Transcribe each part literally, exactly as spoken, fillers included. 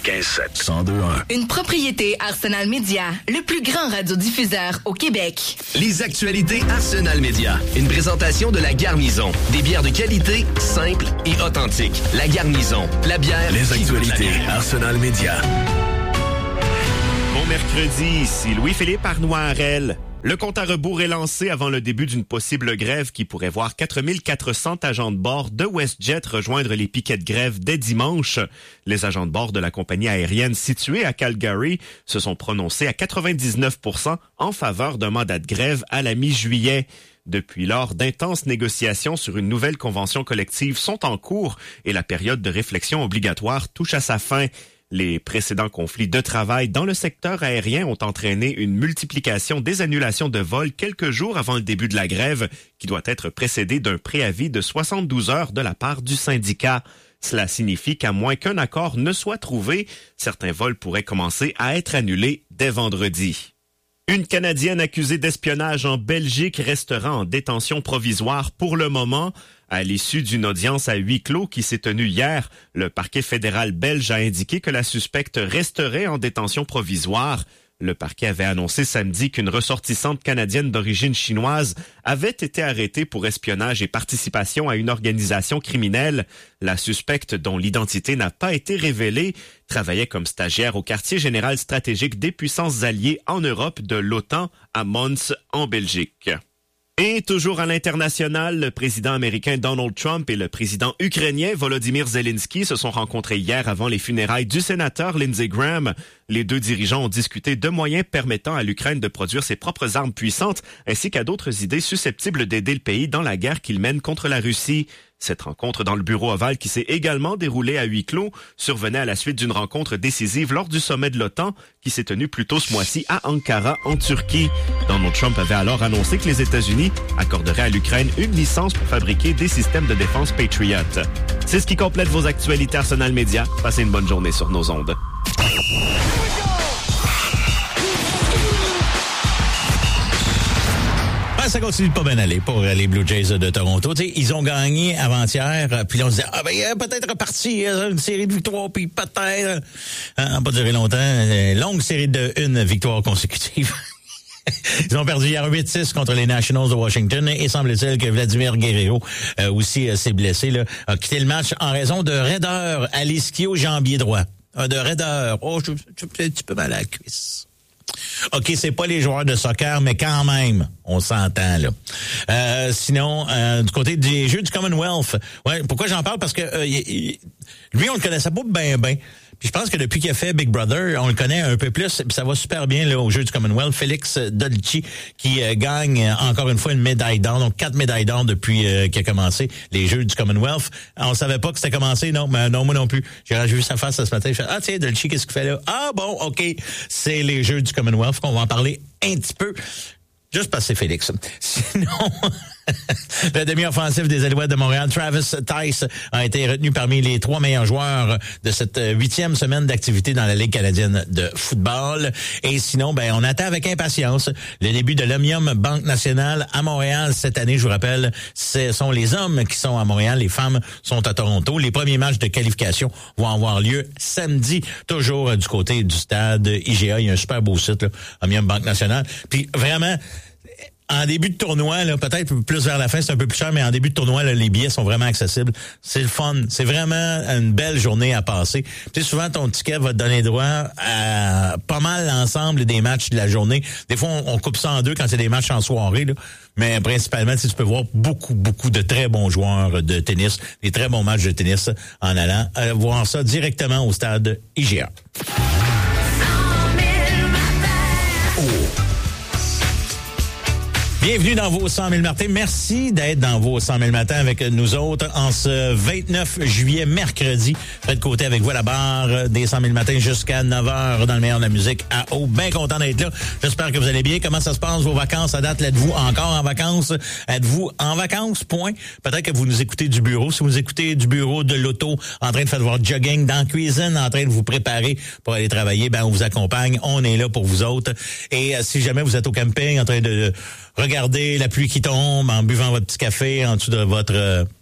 quatre-vingt-quinze sept, cent deux un. Une propriété Arsenal Média, le plus grand radiodiffuseur au Québec. Les actualités Arsenal Média. Une présentation de La Garnison. Des bières de qualité, simples et authentiques. La Garnison. La bière. Les actualités Arsenal Média. Bon mercredi, ici Louis-Philippe Arnoirel. Le compte à rebours est lancé avant le début d'une possible grève qui pourrait voir quatre mille quatre cents agents de bord de WestJet rejoindre les piquets de grève dès dimanche. Les agents de bord de la compagnie aérienne située à Calgary se sont prononcés à quatre-vingt-dix-neuf pour cent en faveur d'un mandat de grève à la mi-juillet. Depuis lors, d'intenses négociations sur une nouvelle convention collective sont en cours et la période de réflexion obligatoire touche à sa fin. Les précédents conflits de travail dans le secteur aérien ont entraîné une multiplication des annulations de vols quelques jours avant le début de la grève, qui doit être précédée d'un préavis de soixante-douze heures de la part du syndicat. Cela signifie qu'à moins qu'un accord ne soit trouvé, certains vols pourraient commencer à être annulés dès vendredi. Une Canadienne accusée d'espionnage en Belgique restera en détention provisoire pour le moment. À l'issue d'une audience à huis clos qui s'est tenue hier, le parquet fédéral belge a indiqué que la suspecte resterait en détention provisoire. Le parquet avait annoncé samedi qu'une ressortissante canadienne d'origine chinoise avait été arrêtée pour espionnage et participation à une organisation criminelle. La suspecte, dont l'identité n'a pas été révélée, travaillait comme stagiaire au quartier général stratégique des puissances alliées en Europe de l'OTAN à Mons, en Belgique. Et toujours à l'international, le président américain Donald Trump et le président ukrainien Volodymyr Zelensky se sont rencontrés hier avant les funérailles du sénateur Lindsey Graham. Les deux dirigeants ont discuté de moyens permettant à l'Ukraine de produire ses propres armes puissantes, ainsi qu'à d'autres idées susceptibles d'aider le pays dans la guerre qu'il mène contre la Russie. Cette rencontre dans le bureau ovale qui s'est également déroulée à huis clos survenait à la suite d'une rencontre décisive lors du sommet de l'OTAN qui s'est tenu plus tôt ce mois-ci à Ankara, en Turquie. Donald Trump avait alors annoncé que les États-Unis accorderaient à l'Ukraine une licence pour fabriquer des systèmes de défense Patriot. C'est ce qui complète vos actualités Arsenal Média. Passez une bonne journée sur nos ondes. Ça continue de pas bien aller pour les Blue Jays de Toronto. T'sais, ils ont gagné avant-hier, puis là, on se disait, ah ben, peut-être reparti, une série de victoires, puis peut-être, hein, pas duré longtemps, une longue série de une victoire consécutive. Ils ont perdu hier huit six contre les Nationals de Washington et semble-t-il que Vladimir Guerrero euh, aussi euh, s'est blessé, là, a quitté le match en raison de raideur à l'ischio-jambier droit. Euh, de raideur. Oh, je suis un petit peu mal à la cuisse. OK, c'est pas les joueurs de soccer, mais quand même, on s'entend, là. Euh, sinon, euh, du côté des Jeux du Commonwealth, ouais, pourquoi j'en parle? Parce que euh, y, y, lui, on le connaissait pas bien, bien. Puis je pense que depuis qu'il a fait Big Brother, on le connaît un peu plus, puis ça va super bien là aux Jeux du Commonwealth. Félix Dolci qui euh, gagne encore une fois une médaille d'or, donc quatre médailles d'or depuis euh, qu'il a commencé les Jeux du Commonwealth. On savait pas que c'était commencé, non, mais non, moi non plus. J'ai vu sa face ce matin, je fais, ah tiens, Dolci, qu'est-ce qu'il fait là? Ah bon, OK, c'est les Jeux du Commonwealth, qu'on va en parler un petit peu. Juste parce que c'est Félix. Sinon, le demi-offensif des Alouettes de Montréal, Travis Tice, a été retenu parmi les trois meilleurs joueurs de cette huitième semaine d'activité dans la Ligue canadienne de football. Et sinon, ben, on attend avec impatience le début de l'Omnium Banque Nationale à Montréal cette année. Je vous rappelle, ce sont les hommes qui sont à Montréal, les femmes sont à Toronto. Les premiers matchs de qualification vont avoir lieu samedi, toujours du côté du stade I G A. Il y a un super beau site, là, Omnium Banque Nationale. Puis vraiment, en début de tournoi, là, peut-être plus vers la fin, c'est un peu plus cher, mais en début de tournoi, là, les billets sont vraiment accessibles. C'est le fun. C'est vraiment une belle journée à passer. Tu sais, souvent, ton ticket va te donner droit à pas mal l'ensemble des matchs de la journée. Des fois, on, on coupe ça en deux quand c'est des matchs en soirée, là. Mais principalement, tu peux voir beaucoup, beaucoup de très bons joueurs de tennis, des très bons matchs de tennis en allant euh, voir ça directement au stade I G A. Bienvenue dans vos cent mille matins. Merci d'être dans vos cent mille matins avec nous autres en ce vingt-neuf juillet, mercredi. Fred Côté avec vous à la barre des cent mille matins jusqu'à neuf heures dans le meilleur de la musique à Haut. Bien content d'être là. J'espère que vous allez bien. Comment ça se passe, vos vacances à date? Êtes-vous encore en vacances? Êtes-vous en vacances? Point. Peut-être que vous nous écoutez du bureau. Si vous écoutez du bureau, de l'auto, en train de faire votre jogging dans la cuisine, en train de vous préparer pour aller travailler, ben on vous accompagne. On est là pour vous autres. Et si jamais vous êtes au camping en train de regarder la pluie qui tombe en buvant votre petit café en dessous de votre euh,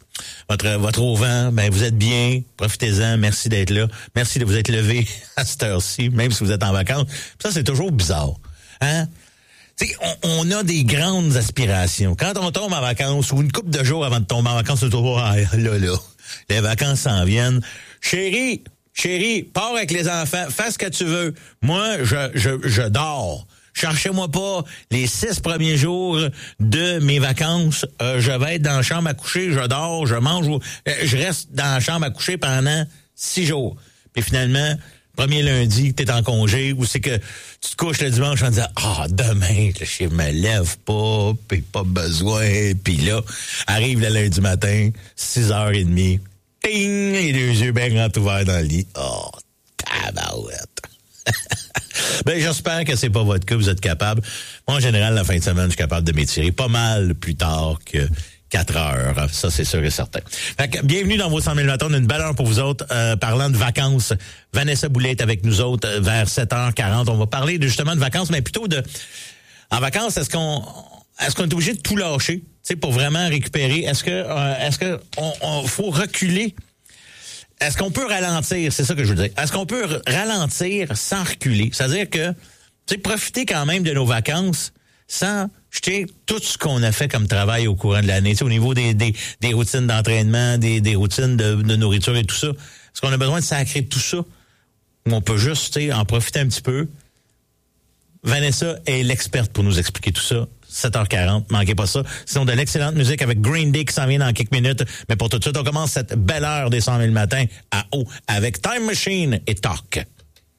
votre, votre auvent, ben, vous êtes bien, profitez-en, merci d'être là, merci de vous être levé à cette heure-ci, même si vous êtes en vacances. Ça, c'est toujours bizarre, hein? T'sais, on, on a des grandes aspirations. Quand on tombe en vacances, ou une couple de jours avant de tomber en vacances, c'est toujours, ah, là, là, les vacances s'en viennent. Chérie, chérie, pars avec les enfants, fais ce que tu veux. Moi, je, je, je dors. Cherchez-moi pas les six premiers jours de mes vacances. Euh, je vais être dans la chambre à coucher, je dors, je mange, euh, je reste dans la chambre à coucher pendant six jours. Puis finalement, premier lundi, t'es en congé, ou c'est que tu te couches le dimanche en disant « Ah, demain, je me lève pas, puis pas besoin. » Puis là, arrive le lundi matin, six heures trente, ting, les deux yeux bien grands ouverts dans le lit. Oh, tabarouette. Ben, j'espère que c'est pas votre cas, vous êtes capable. Moi, en général, la fin de semaine, je suis capable de m'étirer pas mal plus tard que quatre heures. Ça, c'est sûr et certain. Fait que, bienvenue dans vos cent mille matins. On a une belle heure pour vous autres. Euh, parlant de vacances, Vanessa Boulay est avec nous autres euh, vers sept heures quarante. On va parler de, justement de vacances, mais plutôt de... En vacances, est-ce qu'on est-ce qu'on est obligé de tout lâcher, tu sais, pour vraiment récupérer? Est-ce que euh, est-ce que on, on faut reculer? Est-ce qu'on peut ralentir? C'est ça que je veux dire. Est-ce qu'on peut ralentir sans reculer? C'est-à-dire que, tu sais, profiter quand même de nos vacances sans jeter tout ce qu'on a fait comme travail au courant de l'année. Tu sais, au niveau des, des, des routines d'entraînement, des, des routines de, de nourriture et tout ça. Est-ce qu'on a besoin de sacrer tout ça? Ou on peut juste, tu sais, en profiter un petit peu? Vanessa est l'experte pour nous expliquer tout ça. sept heures quarante, manquez pas ça. Sinon, de l'excellente musique avec Green Day qui s'en vient dans quelques minutes. Mais pour tout de suite, on commence cette belle heure des cent mille matins à eau avec Time Machine et Talk.